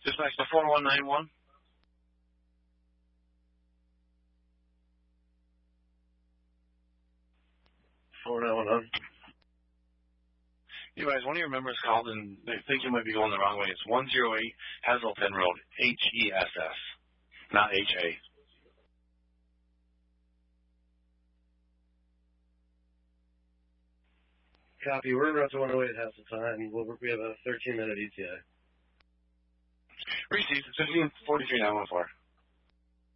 Dispatch to 4191. You guys, one of your members called and they think you might be going the wrong way. It's 108 Hazleton Road, H-E-S-S, not H-A. Copy. We're around to 108 Hazleton. We have a 13-minute ETA. Received. 1543-914.